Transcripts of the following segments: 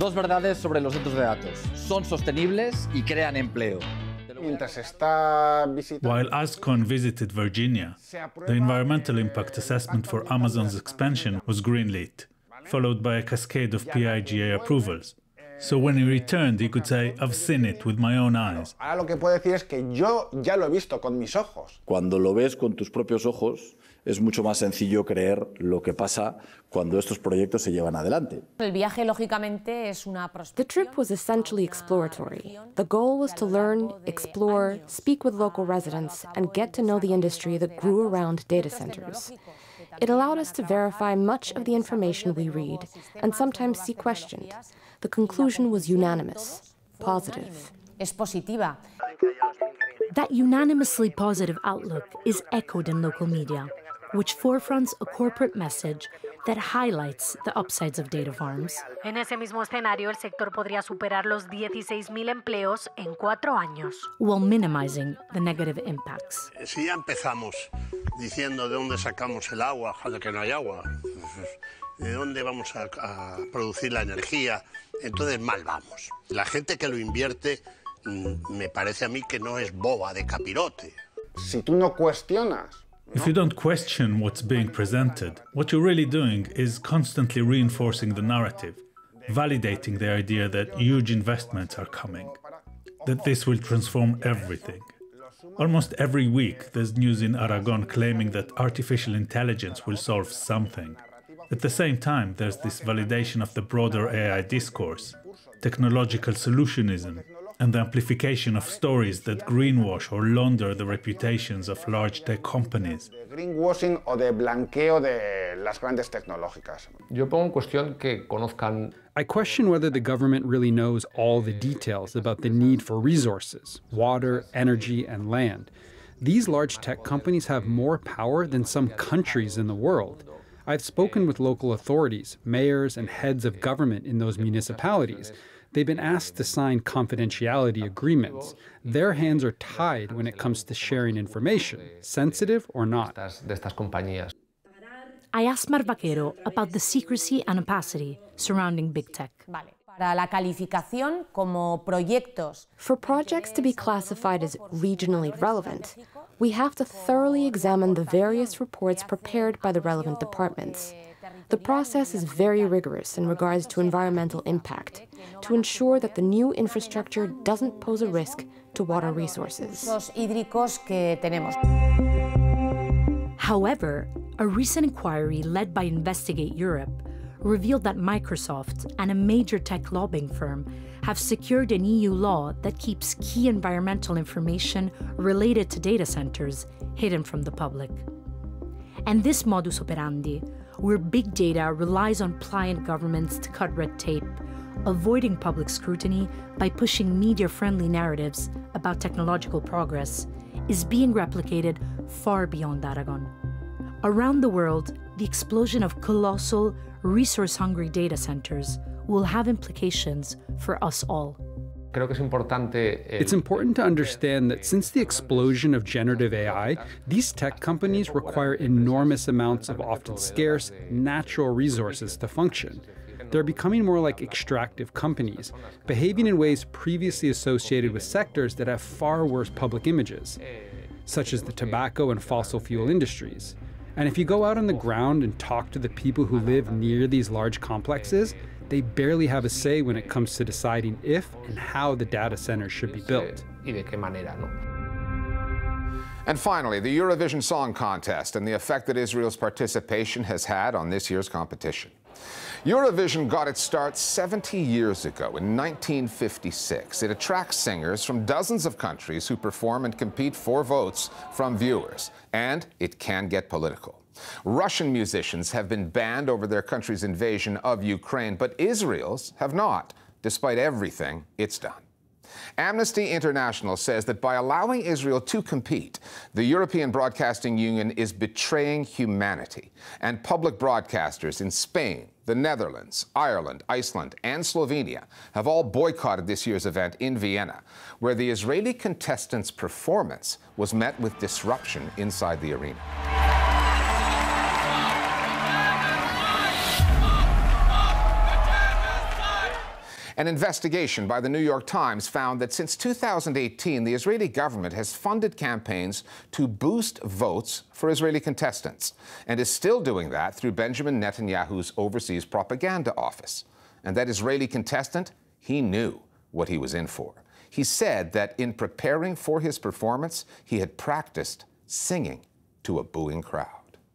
Dos verdades sobre los centros de datos. Son sostenibles y crean empleo. While ASCON visited Virginia, the environmental impact assessment for Amazon's expansion was greenlit, followed by a cascade of PIGA approvals. So when he returned, he could say, I've seen it with my own eyes. Ahora lo que puedo decir es que yo ya lo he visto con mis ojos. Cuando lo ves con tus propios ojos, es mucho más sencillo creer lo que pasa cuando estos proyectos se llevan adelante. El viaje, lógicamente, es una The trip was essentially exploratory. The goal was to learn, explore, speak with local residents, and get to know the industry that grew around data centers. It allowed us to verify much of the information we read, and sometimes see questioned. The conclusion was unanimous, positive. Es positiva. That unanimously positive outlook is echoed in local media, which forefronts a corporate message that highlights the upsides of data farms. En ese mismo escenario, el sector podría superar los 16.000 empleos en 4 años. While minimizing the negative impacts. Si ya empezamos diciendo de dónde sacamos el agua, de que no hay agua, de dónde vamos a producir la energía, entonces mal vamos. La gente que lo invierte me parece a mí que no es boba de capirote. Si tú no cuestionas, If you don't question what's being presented, what you're really doing is constantly reinforcing the narrative, validating the idea that huge investments are coming, that this will transform everything. Almost every week, there's news in Aragon claiming that artificial intelligence will solve something. At the same time, there's this validation of the broader AI discourse, technological solutionism, and the amplification of stories that greenwash or launder the reputations of large tech companies. De greenwashing o de blanqueo de las grandes tecnológicas. Yo pongo en cuestión que conozcan. I question whether the government really knows all the details about the need for resources, water, energy, and land. These large tech companies have more power than some countries in the world. I've spoken with local authorities, mayors, and heads of government in those municipalities. They've been asked to sign confidentiality agreements. Their hands are tied when it comes to sharing information, sensitive or not. De estas compañías. I asked Mar Vaquero about the secrecy and opacity surrounding big tech. Vale. Para la calificación como proyectos. For projects to be classified as regionally relevant, we have to thoroughly examine the various reports prepared by the relevant departments. The process is very rigorous in regards to environmental impact, to ensure that the new infrastructure doesn't pose a risk to water resources. Los hídricos que tenemos. However, a recent inquiry led by Investigate Europe revealed that Microsoft and a major tech lobbying firm have secured an EU law that keeps key environmental information related to data centers hidden from the public. And this modus operandi, where big data relies on pliant governments to cut red tape, avoiding public scrutiny by pushing media-friendly narratives about technological progress, is being replicated far beyond Aragon. Around the world, the explosion of colossal, resource-hungry data centers will have implications for us all. It's important to understand that since the explosion of generative AI, these tech companies require enormous amounts of often scarce, natural resources to function. They're becoming more like extractive companies, behaving in ways previously associated with sectors that have far worse public images, such as the tobacco and fossil fuel industries. And if you go out on the ground and talk to the people who live near these large complexes, they barely have a say when it comes to deciding if and how the data centers should be built. And finally, the Eurovision Song Contest and the effect that Israel's participation has had on this year's competition. Eurovision got its start 70 years ago in 1956. It attracts singers from dozens of countries who perform and compete for votes from viewers, and it can get political. Russian musicians have been banned over their country's invasion of Ukraine, but Israel's have not, despite everything it's done. Amnesty International says that by allowing Israel to compete, the European Broadcasting Union is betraying humanity, and public broadcasters in Spain, the Netherlands, Ireland, Iceland, and Slovenia have all boycotted this year's event in Vienna, where the Israeli contestants' performance was met with disruption inside the arena. An investigation by the New York Times found that since 2018, the Israeli government has funded campaigns to boost votes for Israeli contestants, and is still doing that through Benjamin Netanyahu's Overseas Propaganda Office. And that Israeli contestant, he knew what he was in for. He said that in preparing for his performance, he had practiced singing to a booing crowd.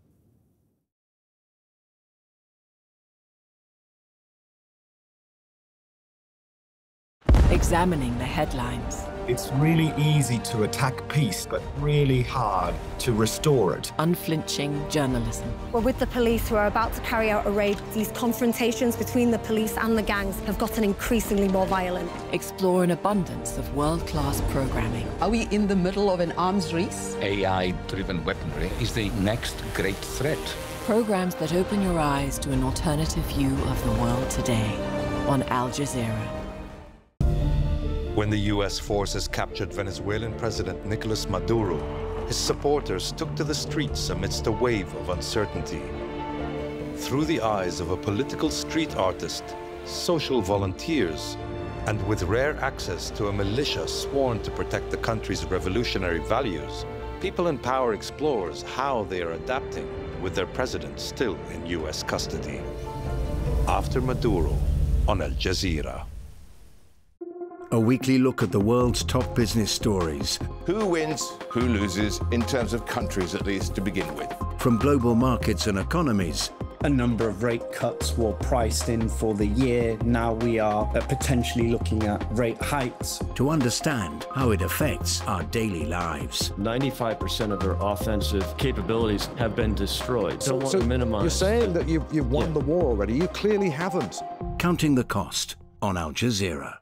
Examining the headlines. It's really easy to attack peace, but really hard to restore it. Unflinching journalism. We're with the police who are about to carry out a raid. These confrontations between the police and the gangs have gotten increasingly more violent. Explore an abundance of world-class programming. Are we in the middle of an arms race? AI-driven weaponry is the next great threat. Programs that open your eyes to an alternative view of the world today on Al Jazeera. When the U.S. forces captured Venezuelan President Nicolas Maduro, his supporters took to the streets amidst a wave of uncertainty. Through the eyes of a political street artist, social volunteers, and with rare access to a militia sworn to protect the country's revolutionary values, People in Power explores how they are adapting with their president still in U.S. custody. After Maduro on Al Jazeera. A weekly look at the world's top business stories. Who wins, who loses, in terms of countries at least to begin with. From global markets and economies. A number of rate cuts were priced in for the year. Now we are potentially looking at rate hikes. To understand how it affects our daily lives. 95% of their offensive capabilities have been destroyed. Don't want to minimize. You're saying that you've won the war already. You clearly haven't. Counting the Cost on Al Jazeera.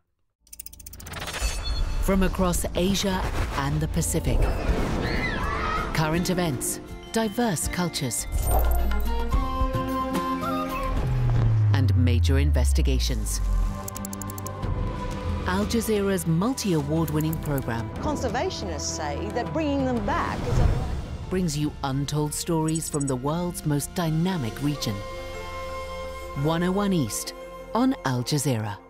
From across Asia and the Pacific. Current events, diverse cultures, and major investigations. Al Jazeera's multi-award-winning program Conservationists say that bringing them back is brings you untold stories from the world's most dynamic region. 101 East on Al Jazeera.